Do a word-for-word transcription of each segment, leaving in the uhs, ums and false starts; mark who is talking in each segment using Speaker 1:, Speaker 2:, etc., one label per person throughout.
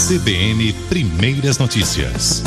Speaker 1: C B N Primeiras Notícias.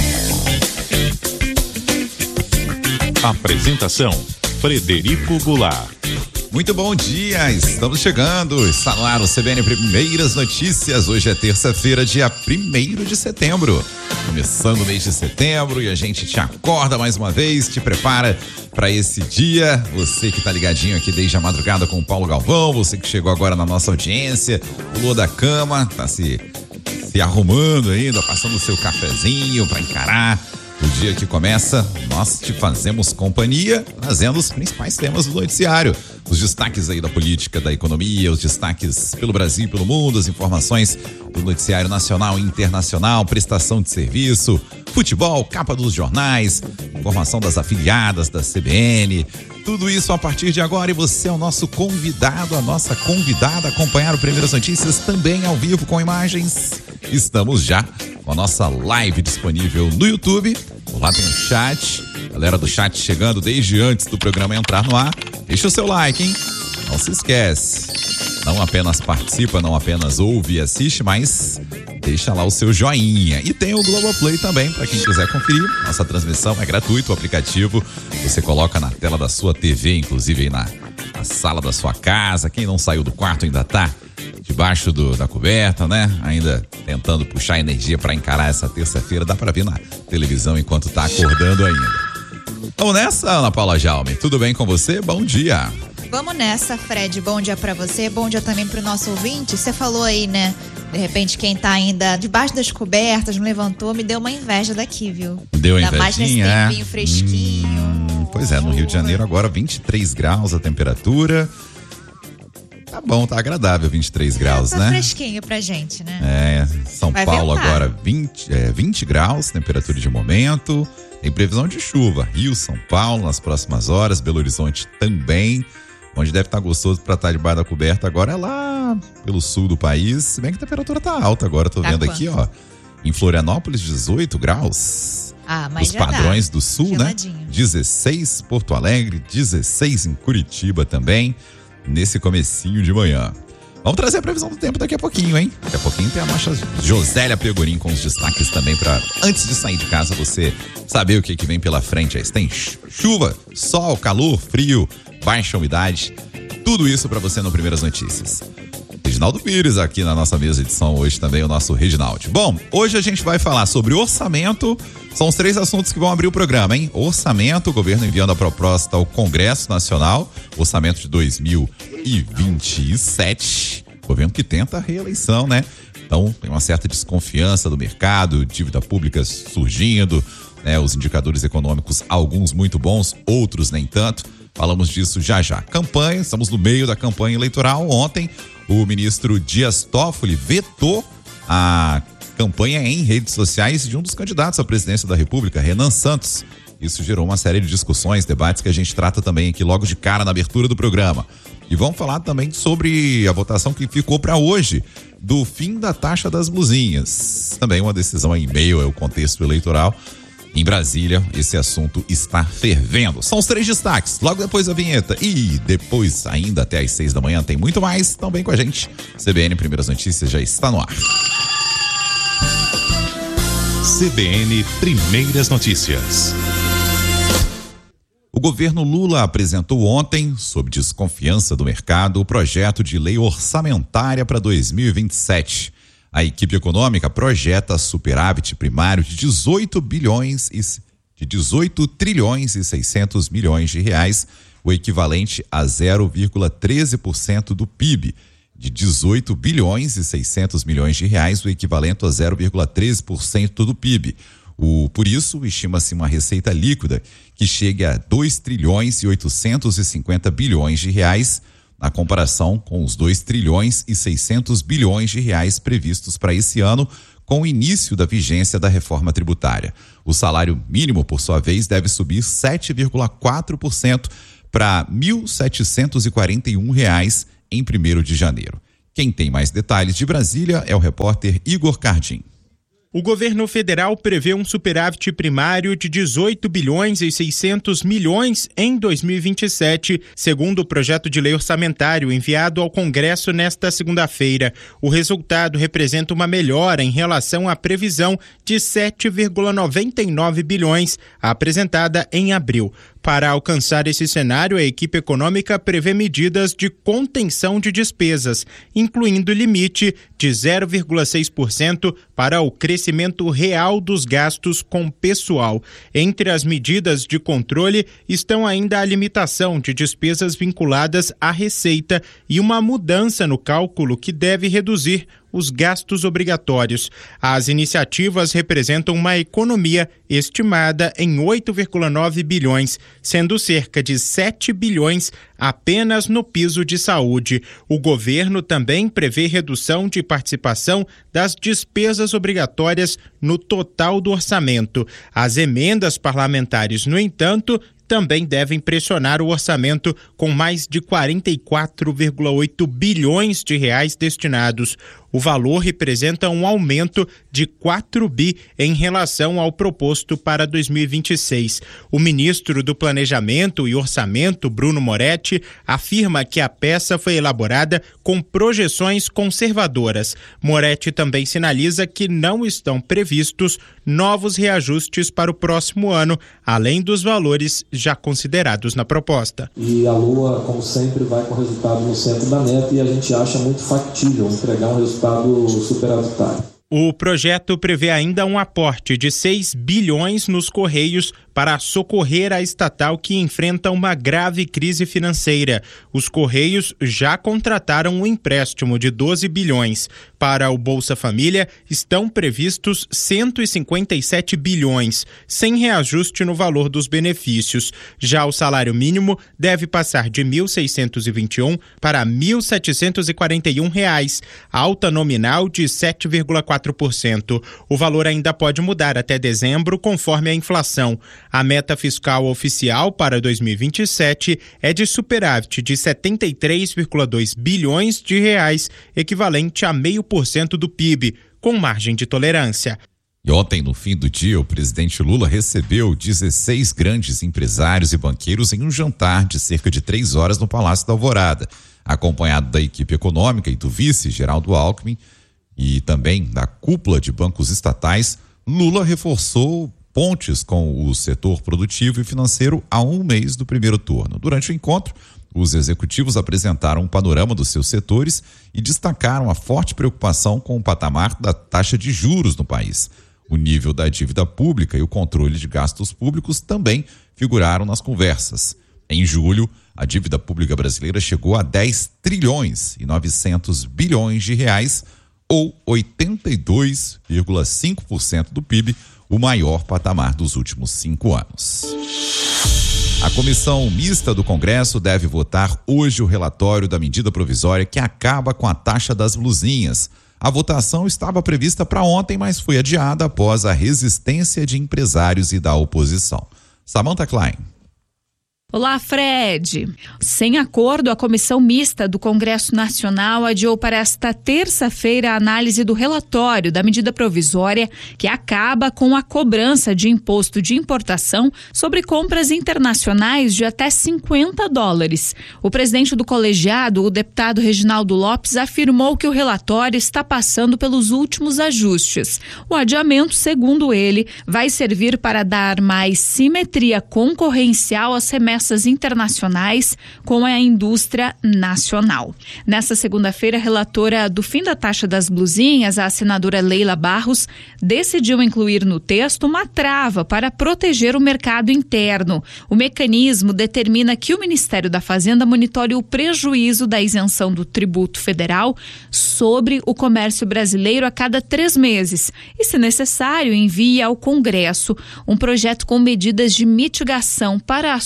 Speaker 1: Apresentação: Frederico Goulart.
Speaker 2: Muito bom dia, estamos chegando, está no ar o C B N Primeiras Notícias. Hoje é terça-feira, dia primeiro de setembro. Começando o mês de setembro e a gente te acorda mais uma vez, te prepara para esse dia. Você que tá ligadinho aqui desde a madrugada com o Paulo Galvão, você que chegou agora na nossa audiência, pulou da cama, tá se, se arrumando ainda, passando o seu cafezinho para encarar o dia que começa. Nós te fazemos companhia, trazendo os principais temas do noticiário. Os destaques aí da política, da economia, os destaques pelo Brasil e pelo mundo, as informações do noticiário nacional e internacional, prestação de serviço, futebol, capa dos jornais, informação das afiliadas da C B N, tudo isso a partir de agora. E você é o nosso convidado, a nossa convidada a acompanhar o Primeiras Notícias também ao vivo com imagens. Estamos já com a nossa live disponível no YouTube. Lá tem o chat, galera do chat chegando desde antes do programa entrar no ar. Deixa o seu like, hein? Não se esquece. Não apenas participa, não apenas ouve e assiste, mas deixa lá o seu joinha. E tem o Globoplay também, para quem quiser conferir. Nossa transmissão é gratuita, o aplicativo você coloca na tela da sua T V, inclusive aí na, na sala da sua casa. Quem não saiu do quarto ainda tá debaixo do, da coberta, né? Ainda tentando puxar energia para encarar essa terça-feira. Dá para ver na televisão enquanto tá acordando ainda. Vamos nessa, Ana Paula Jaume. Tudo bem com você? Bom dia.
Speaker 3: Vamos nessa, Fred. Bom dia pra você, bom dia também pro nosso ouvinte. Você falou aí, né? De repente, quem tá ainda debaixo das cobertas, não levantou, me deu uma inveja daqui, viu?
Speaker 2: Deu invejinha,
Speaker 3: ainda mais nesse tempinho
Speaker 2: é?
Speaker 3: fresquinho.
Speaker 2: Hum, pois é, no Rio de Janeiro agora vinte e três graus a temperatura. Tá bom, tá agradável vinte e três graus,
Speaker 3: tá
Speaker 2: né? Tá
Speaker 3: fresquinho pra gente, né?
Speaker 2: É, São
Speaker 3: Vai
Speaker 2: Paulo
Speaker 3: ventar.
Speaker 2: agora vinte, é, vinte graus, temperatura de momento. Tem previsão de chuva, Rio, São Paulo nas próximas horas, Belo Horizonte também. Onde deve estar gostoso para estar debaixo da coberta agora é lá pelo sul do país. Se bem que a temperatura tá alta agora, tô
Speaker 3: Tá
Speaker 2: vendo
Speaker 3: quanto?
Speaker 2: aqui, ó. Em Florianópolis, dezoito graus.
Speaker 3: Ah, mas
Speaker 2: Os
Speaker 3: já
Speaker 2: padrões
Speaker 3: dá.
Speaker 2: do sul,
Speaker 3: Geladinho.
Speaker 2: né? dezesseis Porto Alegre, dezesseis em Curitiba também, nesse comecinho de manhã. Vamos trazer a previsão do tempo daqui a pouquinho, hein? Daqui a pouquinho tem a nossa Josélia Pegorim com os destaques também para antes de sair de casa você saber o que que vem pela frente. Aí tem chuva, sol, calor, frio, baixa umidade, tudo isso para você no Primeiras Notícias. Reginaldo Pires aqui na nossa mesa de edição hoje também, o nosso Reginaldo. Bom, hoje a gente vai falar sobre orçamento. São os três assuntos que vão abrir o programa, hein? Orçamento, o governo enviando a proposta ao Congresso Nacional, orçamento de dois mil e vinte e sete. Governo que tenta a reeleição, né? Então, tem uma certa desconfiança do mercado, dívida pública surgindo, né? Os indicadores econômicos, alguns muito bons, outros nem tanto. Falamos disso já já. Campanha, estamos no meio da campanha eleitoral. Ontem, o ministro Dias Toffoli vetou a campanha em redes sociais de um dos candidatos à presidência da República, Renan Santos. Isso gerou uma série de discussões, debates que a gente trata também aqui logo de cara na abertura do programa. E vamos falar também sobre a votação que ficou para hoje do fim da taxa das blusinhas. Também uma decisão em meio ao contexto eleitoral. Em Brasília, esse assunto está fervendo. São os três destaques, logo depois da vinheta. E depois, ainda até às seis da manhã, tem muito mais. Também com a gente. C B N Primeiras Notícias já está no ar.
Speaker 1: C B N Primeiras Notícias.
Speaker 2: O governo Lula apresentou ontem, sob desconfiança do mercado, o projeto de lei orçamentária para dois mil e vinte e sete. A equipe econômica projeta superávit primário de dezoito bilhões e de dezoito trilhões e seiscentos milhões de reais, o equivalente a zero vírgula treze por cento do P I B. De dezoito bilhões e seiscentos milhões de reais, o equivalente a zero vírgula treze por cento do P I B. O, por isso, estima-se uma receita líquida que chegue a dois trilhões e oitocentos e cinquenta bilhões de reais, na comparação com os dois trilhões e seiscentos bilhões de reais previstos para esse ano, com o início da vigência da reforma tributária. O salário mínimo, por sua vez, deve subir sete vírgula quatro por cento para mil setecentos e quarenta e um reais em primeiro de janeiro. Quem tem mais detalhes de Brasília é o repórter Igor Cardim.
Speaker 4: O governo federal prevê um superávit primário de dezoito bilhões e seiscentos milhões em dois mil e vinte e sete, segundo o projeto de lei orçamentário enviado ao Congresso nesta segunda-feira. O resultado representa uma melhora em relação à previsão de sete vírgula noventa e nove bilhões apresentada em abril. Para alcançar esse cenário, a equipe econômica prevê medidas de contenção de despesas, incluindo limite de zero vírgula seis por cento para o crescimento real dos gastos com pessoal. Entre as medidas de controle estão ainda a limitação de despesas vinculadas à receita e uma mudança no cálculo que deve reduzir os gastos obrigatórios. As iniciativas representam uma economia estimada em oito vírgula nove bilhões, sendo cerca de sete bilhões apenas no piso de saúde. O governo também prevê redução de participação das despesas obrigatórias no total do orçamento. As emendas parlamentares, no entanto, também devem pressionar o orçamento com mais de quarenta e quatro vírgula oito bilhões de reais destinados. O valor representa um aumento de quatro bi em relação ao proposto para dois mil e vinte e seis. O ministro do Planejamento e Orçamento, Bruno Moretti, afirma que a peça foi elaborada com projeções conservadoras. Moretti também sinaliza que não estão previstos novos reajustes para o próximo ano, além dos valores já considerados na proposta.
Speaker 5: E a Lua, como sempre, vai com o resultado no centro da meta e a gente acha muito factível entregar um resultado superavitário.
Speaker 4: O projeto prevê ainda um aporte de seis bilhões nos Correios para socorrer a estatal que enfrenta uma grave crise financeira. Os Correios já contrataram um empréstimo de doze bilhões. Para o Bolsa Família, estão previstos cento e cinquenta e sete bilhões, sem reajuste no valor dos benefícios. Já o salário mínimo deve passar de mil seiscentos e vinte e um para mil setecentos e quarenta e um reais, alta nominal de sete vírgula quatro por cento. O valor ainda pode mudar até dezembro, conforme a inflação. A meta fiscal oficial para dois mil e vinte e sete é de superávit de setenta e três vírgula dois bilhões de reais, equivalente a meio por cento do P I B, com margem de tolerância.
Speaker 2: E ontem, no fim do dia, o presidente Lula recebeu dezesseis grandes empresários e banqueiros em um jantar de cerca de três horas no Palácio da Alvorada, acompanhado da equipe econômica e do vice Geraldo Alckmin e também da cúpula de bancos estatais. Lula reforçou pontes com o setor produtivo e financeiro a um mês do primeiro turno. Durante o encontro, os executivos apresentaram um panorama dos seus setores e destacaram a forte preocupação com o patamar da taxa de juros no país. O nível da dívida pública e o controle de gastos públicos também figuraram nas conversas. Em julho, a dívida pública brasileira chegou a dez trilhões e novecentos bilhões de reais, ou oitenta e dois vírgula cinco por cento do P I B, o maior patamar dos últimos cinco anos. A comissão mista do Congresso deve votar hoje o relatório da medida provisória que acaba com a taxa das blusinhas. A votação estava prevista para ontem, mas foi adiada após a resistência de empresários e da oposição. Samantha Klein.
Speaker 6: Olá, Fred. Sem acordo, a Comissão Mista do Congresso Nacional adiou para esta terça-feira a análise do relatório da medida provisória que acaba com a cobrança de imposto de importação sobre compras internacionais de até cinquenta dólares. O presidente do colegiado, o deputado Reginaldo Lopes, afirmou que o relatório está passando pelos últimos ajustes. O adiamento, segundo ele, vai servir para dar mais simetria concorrencial às remessas internacionais com a indústria nacional. Nessa segunda-feira, a relatora do fim da taxa das blusinhas, a senadora Leila Barros, decidiu incluir no texto uma trava para proteger o mercado interno. O mecanismo determina que o Ministério da Fazenda monitore o prejuízo da isenção do tributo federal sobre o comércio brasileiro a cada três meses e, se necessário, envie ao Congresso um projeto com medidas de mitigação para socorrer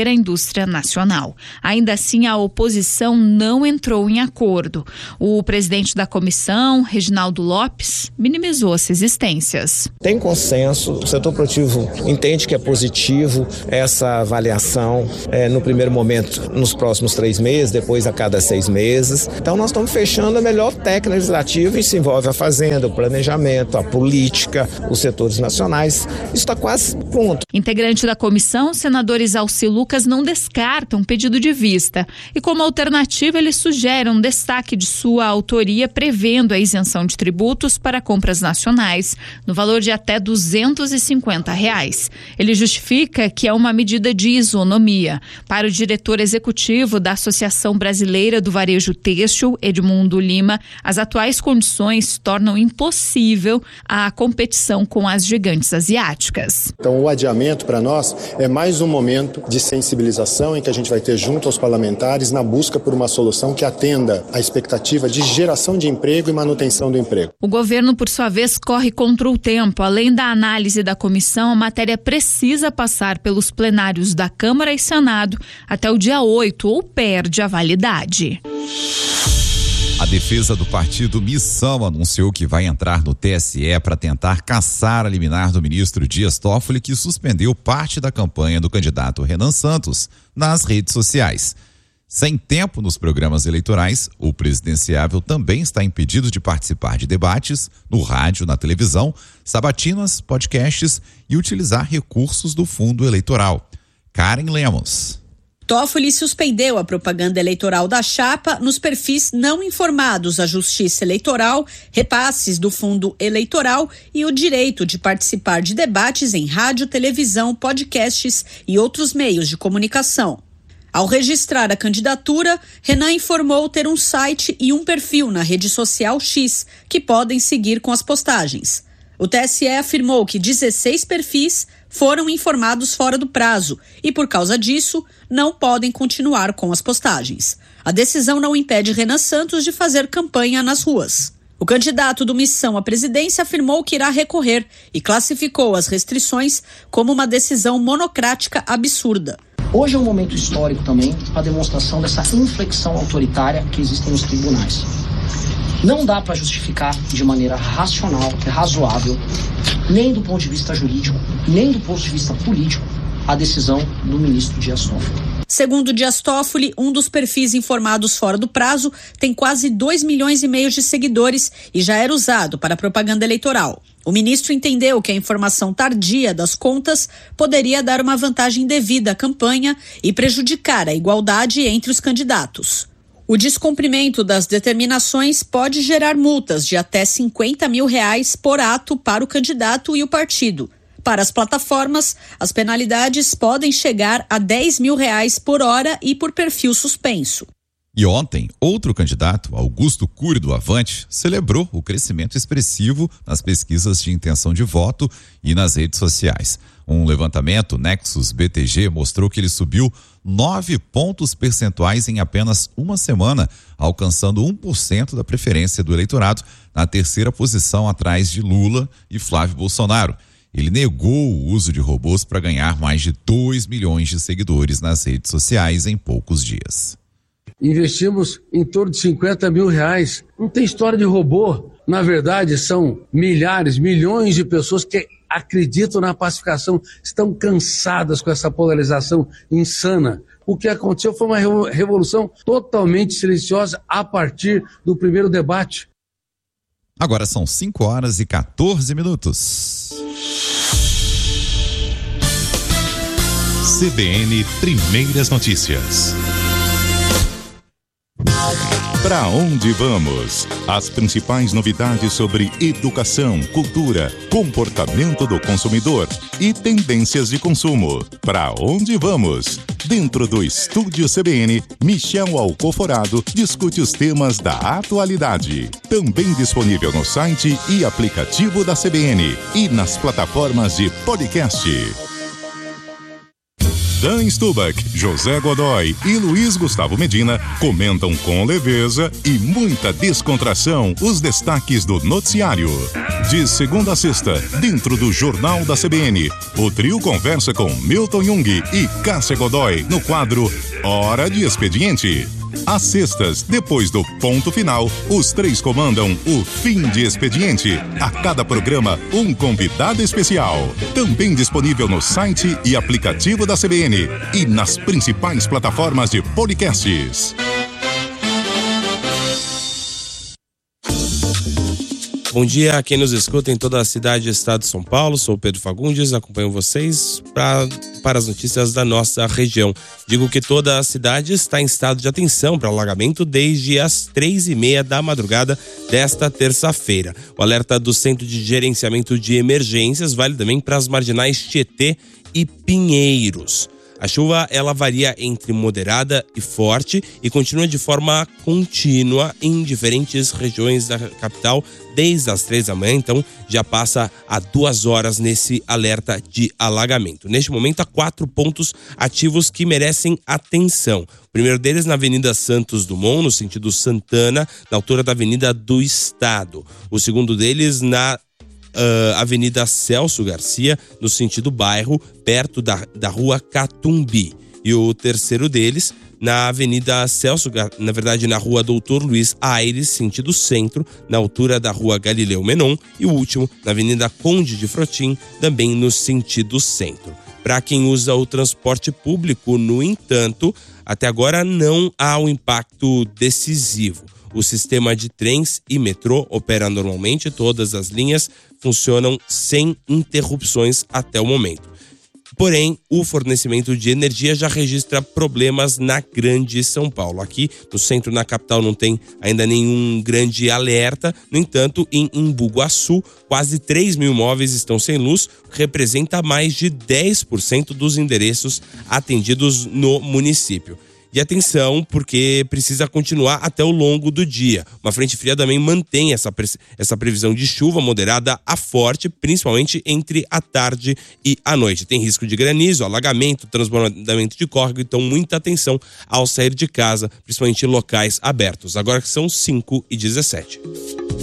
Speaker 6: proteger a indústria nacional. Ainda assim, a oposição não entrou em acordo. O presidente da comissão, Reginaldo Lopes, minimizou as resistências.
Speaker 7: Tem consenso, o setor produtivo entende que é positivo essa avaliação é, no primeiro momento, nos próximos três meses, depois a cada seis meses. Então nós estamos fechando a melhor técnica legislativa e se envolve a fazenda, o planejamento, a política, os setores nacionais. Isso está quase pronto.
Speaker 6: Integrante da comissão, senadores Alci Lucas não descartam um pedido de vista e, como alternativa, ele sugere um destaque de sua autoria prevendo a isenção de tributos para compras nacionais no valor de até duzentos e cinquenta reais. Ele justifica que é uma medida de isonomia. Para o diretor executivo da Associação Brasileira do Varejo Têxtil, Edmundo Lima, as atuais condições tornam impossível a competição com as gigantes asiáticas.
Speaker 8: Então, o adiamento para nós é mais um momento de sensibilização em que a gente vai ter junto aos parlamentares na busca por uma solução que atenda à expectativa de geração de emprego e manutenção do emprego.
Speaker 6: O governo, por sua vez, corre contra o tempo. Além da análise da comissão, a matéria precisa passar pelos plenários da Câmara e Senado até o dia oito ou perde a validade.
Speaker 2: A defesa do partido Missão anunciou que vai entrar no T S E para tentar cassar a liminar do ministro Dias Toffoli, que suspendeu parte da campanha do candidato Renan Santos nas redes sociais. Sem tempo nos programas eleitorais, o presidenciável também está impedido de participar de debates no rádio, na televisão, sabatinas, podcasts e utilizar recursos do fundo eleitoral. Karen Lemos.
Speaker 9: Toffoli suspendeu a propaganda eleitoral da chapa nos perfis não informados à Justiça Eleitoral, repasses do fundo eleitoral e o direito de participar de debates em rádio, televisão, podcasts e outros meios de comunicação. Ao registrar a candidatura, Renan informou ter um site e um perfil na rede social X, que podem seguir com as postagens. O T S E afirmou que dezesseis perfis foram informados fora do prazo e, por causa disso, não podem continuar com as postagens. A decisão não impede Renan Santos de fazer campanha nas ruas. O candidato do Missão à presidência afirmou que irá recorrer e classificou as restrições como uma decisão monocrática absurda.
Speaker 10: Hoje é um momento histórico também para a demonstração dessa inflexão autoritária que existe nos tribunais. Não dá para justificar de maneira racional, razoável, nem do ponto de vista jurídico, nem do ponto de vista político, a decisão do ministro Dias Toffoli.
Speaker 9: Segundo Dias Toffoli, um dos perfis informados fora do prazo tem quase dois milhões e meio de seguidores e já era usado para propaganda eleitoral. O ministro entendeu que a informação tardia das contas poderia dar uma vantagem devida à campanha e prejudicar a igualdade entre os candidatos. O descumprimento das determinações pode gerar multas de até cinquenta mil reais por ato para o candidato e o partido. Para as plataformas, as penalidades podem chegar a dez mil reais por hora e por perfil suspenso.
Speaker 2: E ontem, outro candidato, Augusto Cury do Avante, celebrou o crescimento expressivo nas pesquisas de intenção de voto e nas redes sociais. Um levantamento Nexus B T G mostrou que ele subiu nove pontos percentuais em apenas uma semana, alcançando um por cento da preferência do eleitorado, na terceira posição atrás de Lula e Flávio Bolsonaro. Ele negou o uso de robôs para ganhar mais de dois milhões de seguidores nas redes sociais em poucos dias.
Speaker 11: Investimos em torno de cinquenta mil reais. Não tem história de robô. Na verdade, são milhares, milhões de pessoas que acreditam na pacificação, estão cansadas com essa polarização insana. O que aconteceu foi uma revolução totalmente silenciosa a partir do primeiro debate.
Speaker 2: Agora são cinco horas e quatorze minutos.
Speaker 1: C B N Primeiras Notícias. Para onde vamos? As principais novidades sobre educação, cultura, comportamento do consumidor e tendências de consumo. Para onde vamos? Dentro do Estúdio C B N, Michel Alcoforado discute os temas da atualidade. Também disponível no site e aplicativo da C B N e nas plataformas de podcast. Dan Stubach, José Godoy e Luiz Gustavo Medina comentam com leveza e muita descontração os destaques do noticiário. De segunda a sexta, dentro do Jornal da C B N, o trio conversa com Milton Jung e Cássia Godoy no quadro Hora de Expediente. Às sextas, depois do ponto final, os três comandam o Fim de Expediente. A cada programa, um convidado especial. Também disponível no site e aplicativo da C B N e nas principais plataformas de podcasts.
Speaker 12: Bom dia a quem nos escuta em toda a cidade e estado de São Paulo. Sou o Pedro Fagundes, acompanho vocês pra, para as notícias da nossa região. Digo que toda a cidade está em estado de atenção para alagamento desde as três e meia da madrugada desta terça-feira. O alerta do Centro de Gerenciamento de Emergências vale também para as marginais Tietê e Pinheiros. A chuva, ela varia entre moderada e forte e continua de forma contínua em diferentes regiões da capital desde as três da manhã, então já passa a duas horas nesse alerta de alagamento. Neste momento, há quatro pontos ativos que merecem atenção. O primeiro deles na Avenida Santos Dumont, no sentido Santana, na altura da Avenida do Estado. O segundo deles na Uh, Avenida Celso Garcia, no sentido bairro, perto da, da rua Catumbi. E o terceiro deles, na Avenida Celso, na verdade na rua Doutor Luiz Aires, sentido centro, na altura da rua Galileu Menon. E o último, na Avenida Conde de Frotim, também no sentido centro. Para quem usa o transporte público, no entanto, até agora não há um impacto decisivo. O sistema de trens e metrô opera normalmente, todas as linhas funcionam sem interrupções até o momento. Porém, o fornecimento de energia já registra problemas na Grande São Paulo. Aqui no centro, na capital, não tem ainda nenhum grande alerta. No entanto, em Embu-Guaçu, quase três mil imóveis estão sem luz, o que representa mais de dez por cento dos endereços atendidos no município. E atenção, porque precisa continuar até o longo do dia. Uma frente fria também mantém essa, pre- essa previsão de chuva moderada a forte, principalmente entre a tarde e a noite. Tem risco de granizo, alagamento, transbordamento de córrego, então muita atenção ao sair de casa, principalmente em locais abertos. Agora que são cinco e dezessete.